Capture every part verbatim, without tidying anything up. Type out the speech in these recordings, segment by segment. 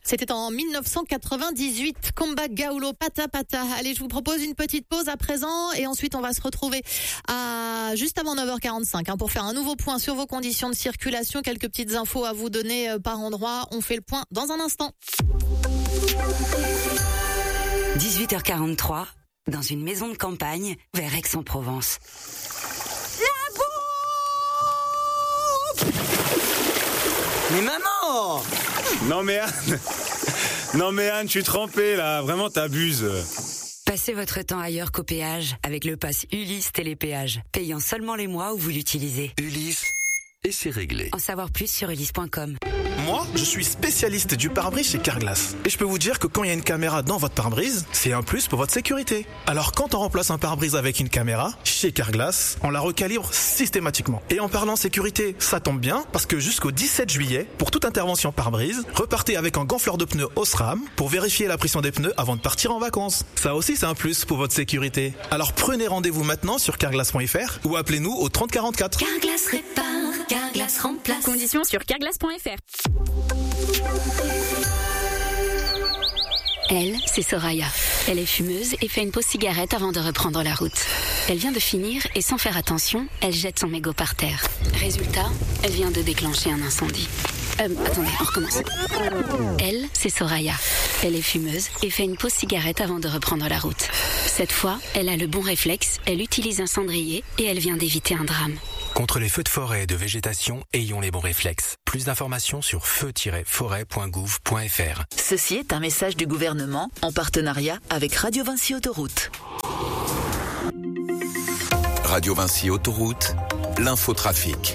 C'était en dix-neuf cent quatre-vingt-dix-huit, Combat Gaulo, Pata Pata. Allez, je vous propose une petite pause à présent et ensuite on va se retrouver à juste avant neuf heures quarante-cinq hein, pour faire un nouveau point sur vos conditions de circulation. Quelques petites infos à vous donner euh, par endroit. On fait le point dans un instant. dix-huit heures quarante-trois, dans une maison de campagne vers Aix-en-Provence. Mais maman! Non mais Anne, non mais Anne, je suis trempé là, vraiment t'abuses. Passez votre temps ailleurs qu'au péage avec le pass Ulysse Télépéage, payant seulement les mois où vous l'utilisez. Ulysse, et c'est réglé. En savoir plus sur ulysse point com. Moi, je suis spécialiste du pare-brise chez Carglass. Et je peux vous dire que quand il y a une caméra dans votre pare-brise, c'est un plus pour votre sécurité. Alors quand on remplace un pare-brise avec une caméra, chez Carglass, on la recalibre systématiquement. Et en parlant sécurité, ça tombe bien, parce que jusqu'au dix-sept juillet, pour toute intervention pare-brise, repartez avec un gonfleur de pneus Osram pour vérifier la pression des pneus avant de partir en vacances. Ça aussi, c'est un plus pour votre sécurité. Alors prenez rendez-vous maintenant sur carglass point f r ou appelez-nous au trente quarante-quatre. Carglass répare, Carglass remplace. Conditions sur carglass point f r. Elle, c'est Soraya. Elle est fumeuse et fait une pause cigarette avant de reprendre la route. Elle vient de finir et sans faire attention, elle jette son mégot par terre. Résultat, elle vient de déclencher un incendie. Euh, attendez, on recommence. Elle, c'est Soraya. Elle est fumeuse et fait une pause cigarette avant de reprendre la route. Cette fois, elle a le bon réflexe, elle utilise un cendrier et elle vient d'éviter un drame. Contre les feux de forêt et de végétation, ayons les bons réflexes. Plus d'informations sur feu tiret forêt point gouv point f r. Ceci est un message du gouvernement en partenariat avec Radio Vinci Autoroute. Radio Vinci Autoroute, l'infotrafic.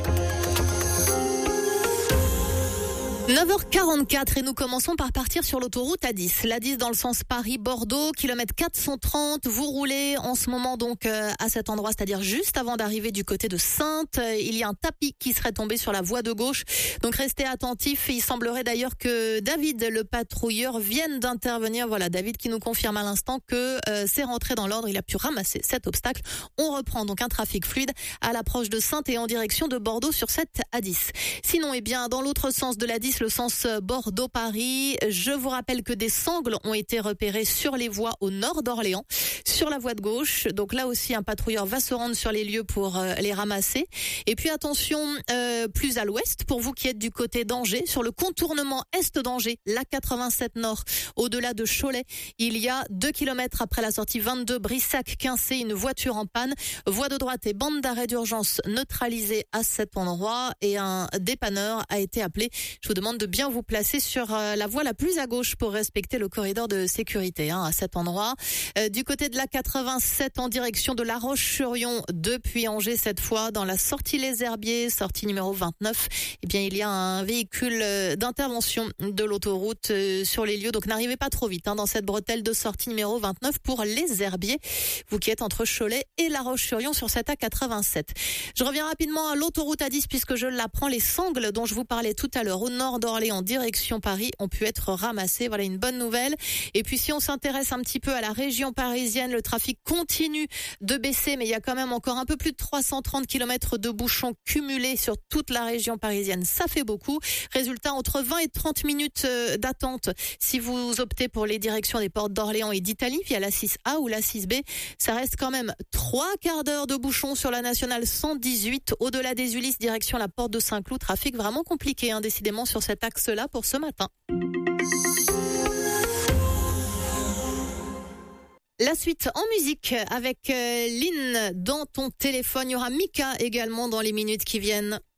neuf heures quarante-quatre et nous commençons par partir sur l'autoroute A dix. L'A dix dans le sens Paris-Bordeaux, kilomètre quatre cent trente. Vous roulez en ce moment donc euh, à cet endroit, c'est-à-dire juste avant d'arriver du côté de Saintes. Il y a un tapis qui serait tombé sur la voie de gauche. Donc restez attentifs. Il semblerait d'ailleurs que David, le patrouilleur, vienne d'intervenir. Voilà, David qui nous confirme à l'instant que euh, c'est rentré dans l'ordre. Il a pu ramasser cet obstacle. On reprend donc un trafic fluide à l'approche de Saintes et en direction de Bordeaux sur cette A dix. Sinon, eh bien, dans l'autre sens de l'A dix, le sens Bordeaux-Paris. Je vous rappelle que des sangles ont été repérées sur les voies au nord d'Orléans, sur la voie de gauche. Donc là aussi, un patrouilleur va se rendre sur les lieux pour euh, les ramasser. Et puis attention, euh, plus à l'ouest, pour vous qui êtes du côté d'Angers, sur le contournement est d'Angers, l'A quatre-vingt-sept Nord, au-delà de Cholet, il y a deux kilomètres après la sortie vingt-deux, Brissac-Quincé, une voiture en panne. Voie de droite et bande d'arrêt d'urgence neutralisée à cet endroit et un dépanneur a été appelé. Je vous demande de bien vous placer sur la voie la plus à gauche pour respecter le corridor de sécurité hein, à cet endroit. Euh, du côté de la quatre-vingt-sept en direction de La Roche-sur-Yon depuis Angers cette fois dans la sortie Les Herbiers, sortie numéro vingt-neuf. Eh bien il y a un véhicule d'intervention de l'autoroute euh, sur les lieux. Donc n'arrivez pas trop vite hein, dans cette bretelle de sortie numéro vingt-neuf pour Les Herbiers. Vous qui êtes entre Cholet et La Roche-sur-Yon sur cette A quatre-vingt-sept. Je reviens rapidement à l'autoroute A dix puisque je l'apprends. Les sangles dont je vous parlais tout à l'heure au nord d'Orléans, direction Paris, ont pu être ramassés. Voilà une bonne nouvelle. Et puis si on s'intéresse un petit peu à la région parisienne, le trafic continue de baisser, mais il y a quand même encore un peu plus de trois cent trente kilomètres de bouchons cumulés sur toute la région parisienne. Ça fait beaucoup. Résultat, entre vingt et trente minutes d'attente si vous optez pour les directions des portes d'Orléans et d'Italie via la six A ou la six B. Ça reste quand même trois quarts d'heure de bouchons sur la nationale cent dix-huit. Au-delà des Ulysses, direction la porte de Saint-Cloud. Trafic vraiment compliqué, hein, décidément, sur cet axe-là pour ce matin. La suite en musique avec euh, Lynn dans ton téléphone. Il y aura Mika également dans les minutes qui viennent.